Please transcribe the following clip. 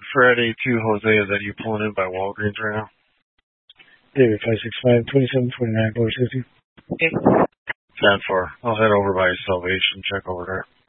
Fred A2 Jose, is that you pulling in by Walgreens right now? David 565-2729, Boulder 50. Okay. 10-4. I'll head over by Salvation, check over there.